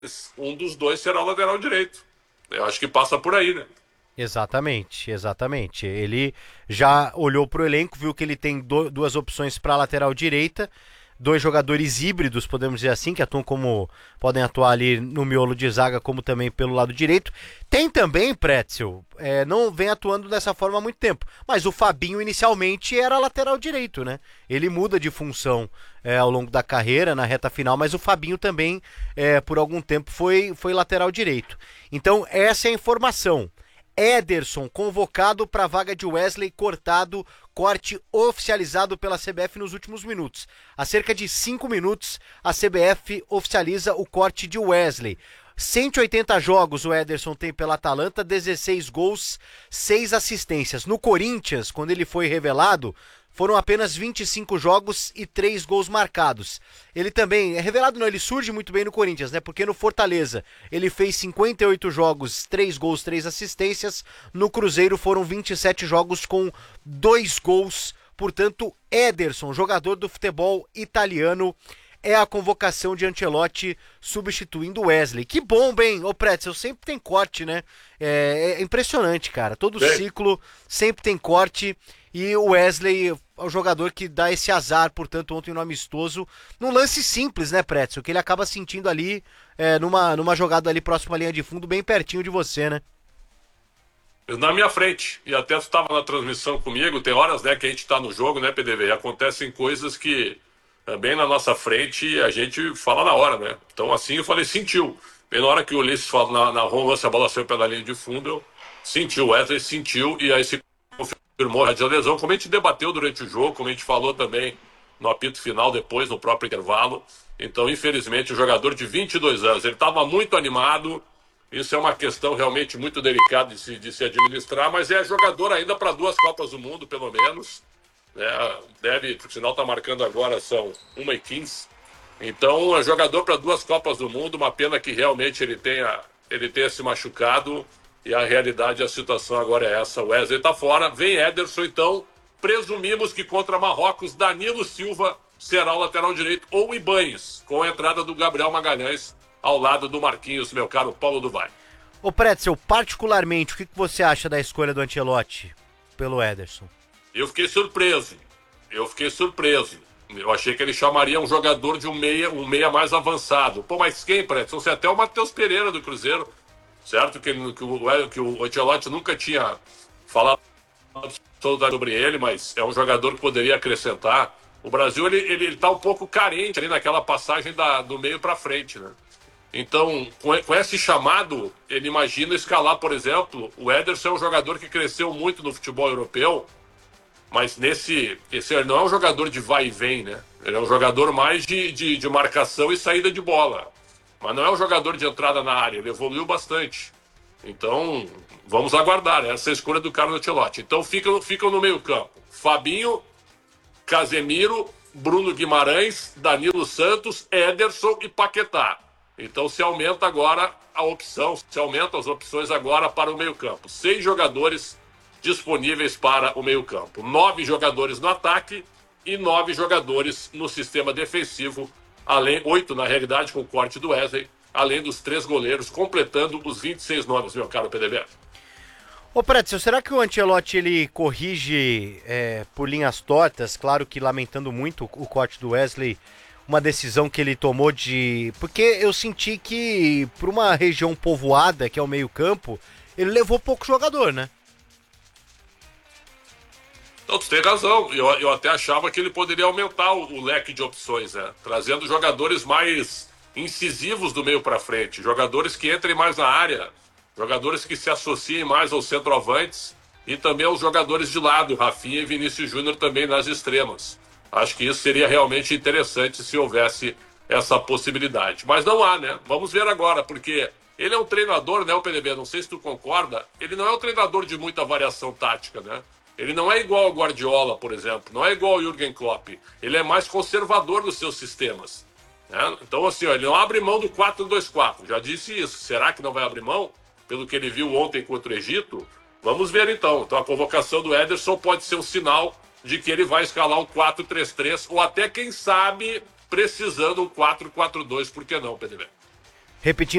um dos dois será o lateral direito. Eu acho que passa por aí, né? Exatamente, exatamente. Ele já olhou para o elenco, viu que ele tem duas opções para a lateral direita, dois jogadores híbridos, podemos dizer assim, que atuam como podem atuar ali no miolo de zaga, como também pelo lado direito. Tem também, Pretzel, não vem atuando dessa forma há muito tempo, mas o Fabinho inicialmente era lateral direito, né? Ele muda de função ao longo da carreira, na reta final, mas o Fabinho também, por algum tempo, foi lateral direito. Então, essa é a informação. Ederson convocado para a vaga de Wesley, cortado, corte oficializado pela CBF nos últimos minutos. Há cerca de 5 minutos, a CBF oficializa o corte de Wesley. 180 jogos o Ederson tem pela Atalanta, 16 gols, 6 assistências. No Corinthians, quando ele foi revelado, foram apenas 25 jogos e 3 gols marcados. Ele também, é revelado não, ele surge muito bem no Corinthians, né? Porque no Fortaleza ele fez 58 jogos, 3 gols, 3 assistências. No Cruzeiro foram 27 jogos com 2 gols. Portanto, Ederson, jogador do futebol italiano, é a convocação de Ancelotti substituindo Wesley. Que bom, bem, ô Pretzel, sempre tem corte, né? É impressionante, cara. Todo Bem, ciclo sempre tem corte. E o Wesley é o jogador que dá esse azar, portanto, ontem no amistoso, num lance simples, né, Pretzel? Que ele acaba sentindo ali, numa jogada ali próxima à linha de fundo, bem pertinho de você, né? na minha frente, e até tu estava na transmissão comigo, tem horas, né, que a gente está no jogo, né, PDV, e acontecem coisas que bem na nossa frente a gente fala na hora, né? Então assim eu falei, sentiu. Bem na hora que o Ulisses fala na rua, se a bola saiu pela linha de fundo, eu senti, o Wesley sentiu, e aí se confirmou a lesão, como a gente debateu durante o jogo, como a gente falou também no apito final, depois, no próprio intervalo. Então, infelizmente, o jogador de 22 anos, ele estava muito animado. Isso é uma questão realmente muito delicada de se administrar, mas é jogador ainda para 2 Copas do Mundo, pelo menos. Né? Deve, por sinal, está marcando agora, são 1h15. Então, é jogador para 2 Copas do Mundo. Uma pena que realmente ele tenha se machucado. E a realidade, a situação agora é essa. O Wesley está fora, vem Ederson, então presumimos que contra Marrocos, Danilo Silva será o lateral direito ou Ibañez, com a entrada do Gabriel Magalhães ao lado do Marquinhos, meu caro Paulo do Vale. Ô Pretzel, particularmente, o que você acha da escolha do Ancelotti pelo Ederson? Eu fiquei surpreso. Eu achei que ele chamaria um jogador de um meia mais avançado. Pô, mas quem, Pretzel? Você até o Matheus Pereira do Cruzeiro, certo? Que o Ancelotti nunca tinha falado sobre ele, mas é um jogador que poderia acrescentar. O Brasil ele tá um pouco carente ali naquela passagem do meio para frente, né? Então, com esse chamado, ele imagina escalar, por exemplo, o Ederson é um jogador que cresceu muito no futebol europeu, mas ele não é um jogador de vai e vem, né? Ele é um jogador mais de marcação e saída de bola. Mas não é um jogador de entrada na área, ele evoluiu bastante. Então, vamos aguardar. Essa é a escolha do Carlo Ancelotti. Então, ficam no meio campo. Fabinho, Casemiro, Bruno Guimarães, Danilo Santos, Ederson e Paquetá. Então, se aumenta agora a opção, se aumentam as opções agora para o meio campo. 6 jogadores disponíveis para o meio campo. 9 jogadores no ataque e 9 jogadores no sistema defensivo. 8 na realidade, com o corte do Wesley, além dos 3 goleiros, completando os 26 nomes, meu caro PDV. Ô Pretzel, será que o Ancelotti ele corrige por linhas tortas? Claro que lamentando muito o corte do Wesley, uma decisão que ele tomou de... Porque eu senti que para uma região povoada, que é o meio campo, ele levou pouco jogador, né? Então, tu tem razão. Eu até achava que ele poderia aumentar o leque de opções, né? Trazendo jogadores mais incisivos do meio para frente, jogadores que entrem mais na área, jogadores que se associem mais aos centroavantes e também aos jogadores de lado, Rafinha e Vinícius Júnior também nas extremas. Acho que isso seria realmente interessante se houvesse essa possibilidade. Mas não há, né? Vamos ver agora, porque ele é um treinador, né, o PDB, não sei se tu concorda, ele não é um treinador de muita variação tática, né? Ele não é igual ao Guardiola, por exemplo, não é igual ao Jürgen Klopp. Ele é mais conservador nos seus sistemas. Né? Então, assim, ó, ele não abre mão do 4-2-4. Já disse isso. Será que não vai abrir mão? Pelo que ele viu ontem contra o Egito? Vamos ver então. Então, a convocação do Ederson pode ser um sinal de que ele vai escalar um 4-3-3 ou até, quem sabe, precisando um 4-4-2. Por que não, PDV? Repetindo